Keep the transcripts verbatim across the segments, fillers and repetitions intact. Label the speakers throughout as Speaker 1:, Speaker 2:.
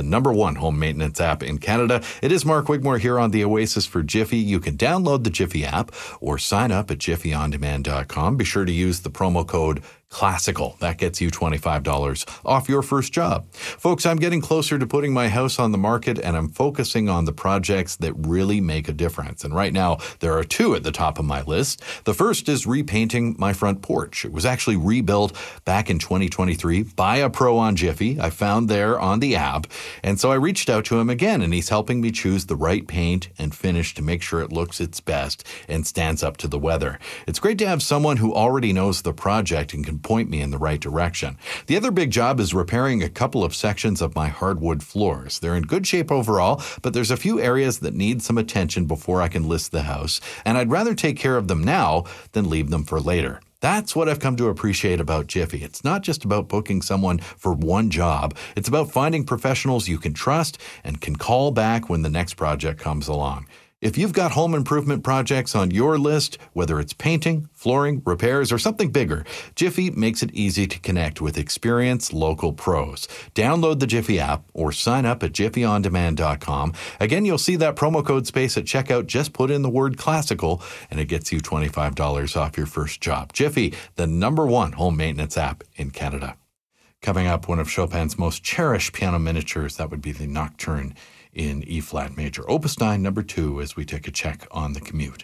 Speaker 1: number one home maintenance app in Canada. It is Mark Wigmore here on the Oasis for Jiffy. You can download the Jiffy app or sign up at jiffy on demand dot com. Be sure to use the promo code Classical. That gets you twenty-five dollars off your first job. Folks, I'm getting closer to putting my house on the market, and I'm focusing on the projects that really make a difference. And right now, there are two at the top of my list. The first is repainting my front porch. It was actually rebuilt back in twenty twenty-three by a pro on Jiffy. I found there on the app. And so I reached out to him again, and he's helping me choose the right paint and finish to make sure it looks its best and stands up to the weather. It's great to have someone who already knows the project and can point me in the right direction. The other big job is repairing a couple of sections of my hardwood floors. They're in good shape overall, but there's a few areas that need some attention before I can list the house, and I'd rather take care of them now than leave them for later. That's what I've come to appreciate about Jiffy. It's not just about booking someone for one job. It's about finding professionals you can trust and can call back when the next project comes along. If you've got home improvement projects on your list, whether it's painting, flooring, repairs, or something bigger, Jiffy makes it easy to connect with experienced local pros. Download the Jiffy app or sign up at jiffy on demand dot com. Again, you'll see that promo code space at checkout. Just put in the word classical and it gets you twenty-five dollars off your first job. Jiffy, the number one home maintenance app in Canada. Coming up, one of Chopin's most cherished piano miniatures, that would be the Nocturne in E-flat major. Opus nine, number two, as we take a check on the commute.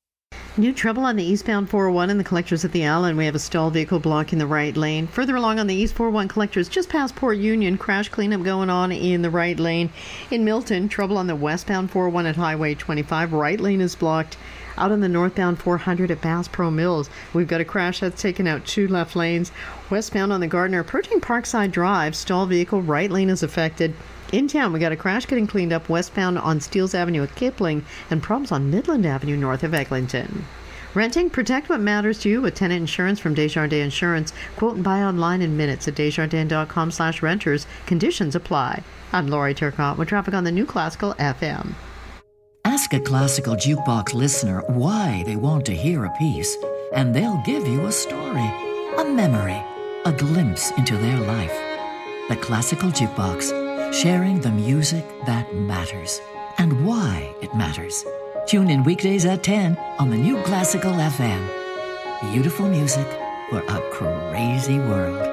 Speaker 2: New trouble on the eastbound four oh one in the collectors at the Allen. We have a stalled vehicle blocking the right lane. Further along on the east four oh one collectors, just past Port Union, crash cleanup going on in the right lane. In Milton, trouble on the westbound four oh one at Highway twenty-five. Right lane is blocked. Out on the northbound four hundred at Bass Pro Mills, we've got a crash that's taken out two left lanes. Westbound on the Gardner, approaching Parkside Drive, stalled vehicle, right lane is affected. In town, we got a crash getting cleaned up westbound on Steeles Avenue at Kipling and problems on Midland Avenue north of Eglinton. Renting, protect what matters to you with tenant insurance from Desjardins Insurance. Quote and buy online in minutes at desjardins dot com slash renters. Conditions apply. I'm Laurie Turcotte with traffic on the New Classical F M.
Speaker 3: Ask a Classical Jukebox listener why they want to hear a piece, and they'll give you a story, a memory, a glimpse into their life. The Classical Jukebox, sharing the music that matters and why it matters. Tune in weekdays at ten on the New Classical F M. Beautiful music for a crazy world.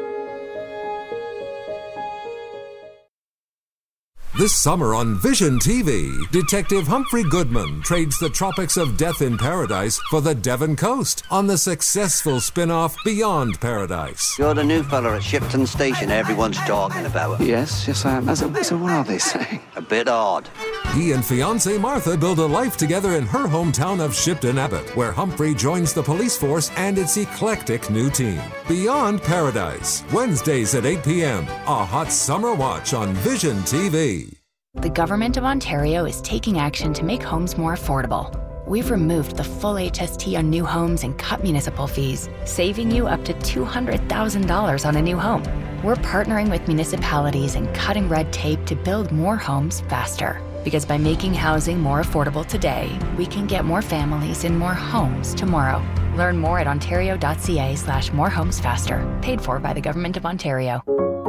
Speaker 4: This summer on Vision T V, Detective Humphrey Goodman trades the tropics of death in paradise for the Devon coast on the successful spin-off Beyond Paradise.
Speaker 5: You're the new fella at Shipton Station everyone's talking about.
Speaker 6: Yes, yes I am. So, so what are they saying?
Speaker 5: A bit odd.
Speaker 4: He and fiancée Martha build a life together in her hometown of Shipton Abbott, where Humphrey joins the police force and its eclectic new team. Beyond Paradise, Wednesdays at eight p.m. A hot summer watch on Vision T V.
Speaker 7: The Government of Ontario is taking action to make homes more affordable. We've removed the full H S T on new homes and cut municipal fees, saving you up to two hundred thousand dollars on a new home. We're partnering with municipalities and cutting red tape to build more homes faster. Because by making housing more affordable today, we can get more families in more homes tomorrow. Learn more at ontario.ca slash more homes faster. Paid for by the Government of Ontario.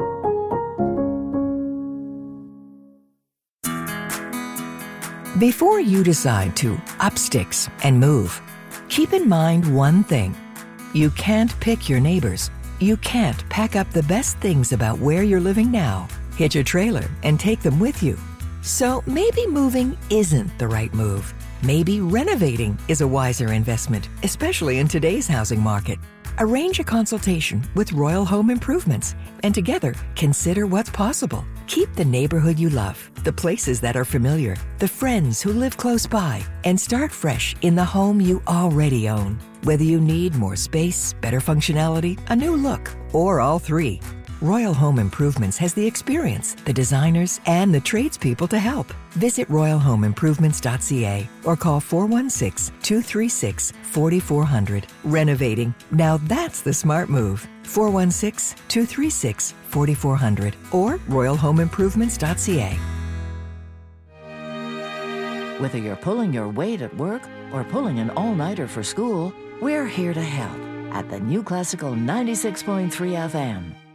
Speaker 8: Before you decide to up sticks and move, keep in mind one thing. You can't pick your neighbors. You can't pack up the best things about where you're living now, hitch a trailer, and take them with you. So maybe moving isn't the right move. Maybe renovating is a wiser investment, especially in today's housing market. Arrange a consultation with Royal Home Improvements and together consider what's possible. Keep the neighborhood you love, the places that are familiar, the friends who live close by, and start fresh in the home you already own. Whether you need more space, better functionality, a new look, or all three, Royal Home Improvements has the experience, the designers, and the tradespeople to help. Visit royal home improvements dot c a or call four one six, two three six, four four zero zero. Renovating. Now that's the smart move. four one six, two three six, four four zero zero or royal home improvements dot c a.
Speaker 3: Whether you're pulling your weight at work or pulling an all-nighter for school, we're here to help at the New Classical ninety-six point three F M.